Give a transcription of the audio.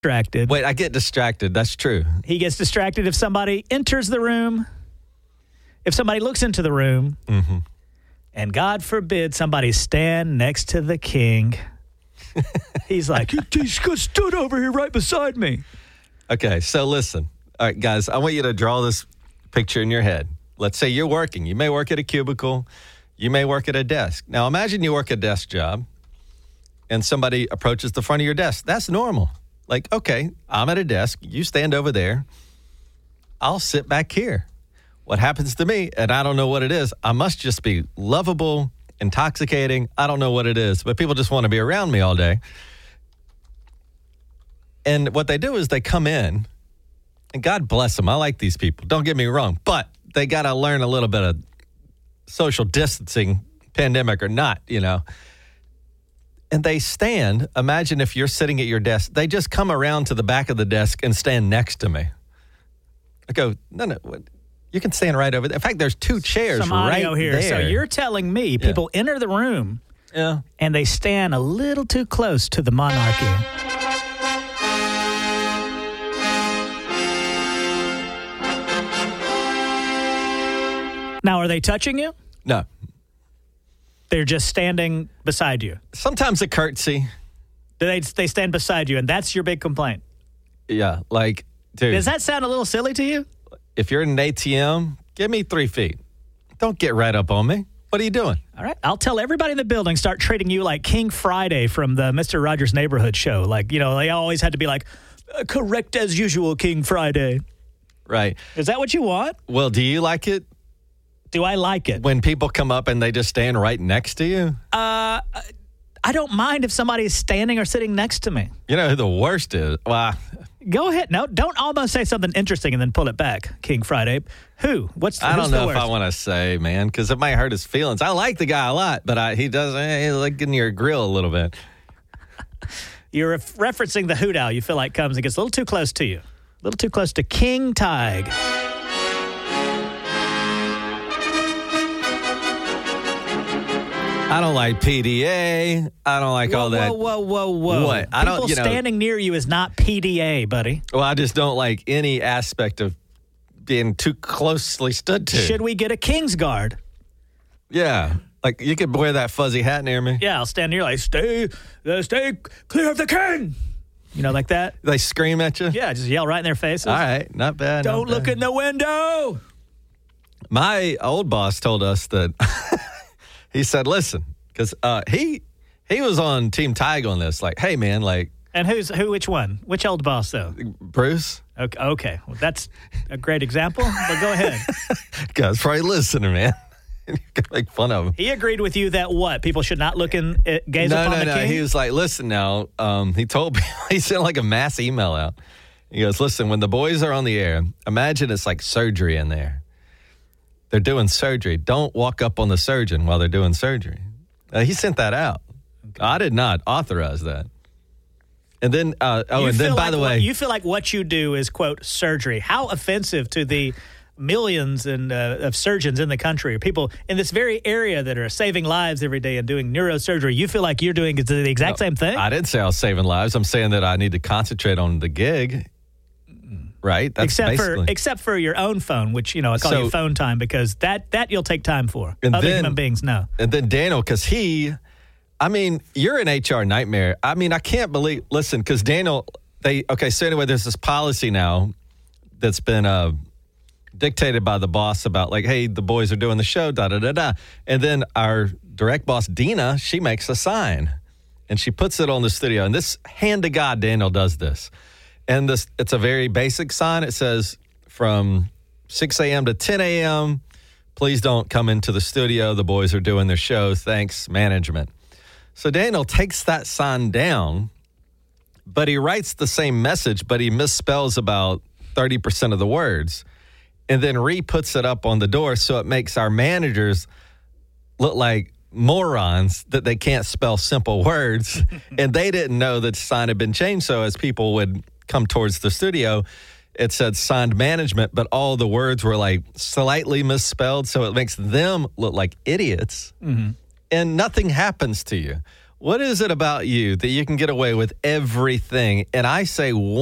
distracted. Wait, I get distracted. That's true. He gets distracted if somebody enters the room, if somebody looks into the room, and God forbid somebody stand next to the king. He's like, he stood over here right beside me. Okay, so listen. All right, guys, I want you to draw this picture in your head. Let's say you're working. You may work at a cubicle. You may work at a desk. Now, imagine you work a desk job, and somebody approaches the front of your desk. That's normal. Like, okay, I'm at a desk. You stand over there. I'll sit back here. What happens to me, and I don't know what it is, I must just be lovable, intoxicating. I don't know what it is, but people just want to be around me all day. And what they do is they come in, and God bless them. I like these people. Don't get me wrong, but they got to learn a little bit of social distancing, pandemic or not, you know. And they stand. Imagine if you're sitting at your desk. They just come around to the back of the desk and stand next to me. I go, no, you can stand right over there. In fact, there's two chairs Some audio right here. there. So you're telling me people enter the room and they stand a little too close to the monarchy. Now, are they touching you? No. They're just standing beside you. Sometimes a curtsy. They stand beside you, and that's your big complaint. Yeah, like, dude. Does that sound a little silly to you? If you're in an ATM, give me 3 feet. Don't get right up on me. What are you doing? All right. I'll tell everybody in the building, start treating you like King Friday from the Mr. Rogers Neighborhood show. Like, you know, they always had to be like, correct as usual, King Friday. Right. Is that what you want? Well, do you like it? Do I like it? When people come up and they just stand right next to you? I don't mind if somebody is standing or sitting next to me. You know who the worst is? Well, go ahead. No, don't almost say something interesting and then pull it back, King Friday. Who? I don't know if I want to say, man, because it might hurt his feelings. I like the guy a lot, but he does like in your grill a little bit. You're referencing the hoot owl you feel like comes and gets a little too close to you. A little too close to King Tig. I don't like PDA. I don't like all that. Whoa. What? I don't, standing near you is not PDA, buddy. Well, I just don't like any aspect of being too closely stood to. Should we get a King's Guard? Yeah. Like, you could wear that fuzzy hat near me. Yeah, I'll stand near like, stay clear of the king. You know, like that. They scream at you? Yeah, just yell right in their faces. All right, not bad. Don't look in the window. My old boss told us that... He said, listen, because he was on Team Tig on this. Like, hey, man, like. And which one? Which old boss, though? Bruce. Okay. Well, that's a great example, but go ahead. Guy's probably listening, man. You can make fun of him. He agreed with you that what? People should not gaze upon the king? No. He was like, listen now. He told me, he sent like a mass email out. He goes, listen, when the boys are on the air, imagine it's like surgery in there. They're doing surgery. Don't walk up on the surgeon while they're doing surgery. He sent that out. Okay. I did not authorize that. And then, by the way. You feel like what you do is, quote, surgery. How offensive to the millions of surgeons in the country, or people in this very area that are saving lives every day and doing neurosurgery. You feel like you're doing the exact same thing? I didn't say I was saving lives. I'm saying that I need to concentrate on the gig. Right? That's except for your own phone, which, you know, I call you phone time because that you'll take time for. Other human beings, no. And then Daniel, because you're an HR nightmare. I mean, I can't believe, listen, because Daniel, so anyway, there's this policy now that's been dictated by the boss about like, hey, the boys are doing the show, da-da-da-da. And then our direct boss, Dina, she makes a sign and she puts it on the studio. And this, hand to God, Daniel does this. And it's a very basic sign. It says from 6 a.m. to 10 a.m., please don't come into the studio. The boys are doing their show. Thanks, management. So Daniel takes that sign down, but he writes the same message, but he misspells about 30% of the words and then re-puts it up on the door so it makes our managers look like morons that they can't spell simple words. And they didn't know that the sign had been changed. So as people would come towards the studio, it said signed management, but all the words were like slightly misspelled. So it makes them look like idiots. Mm-hmm. And nothing happens to you. What is it about you that you can get away with everything? And I say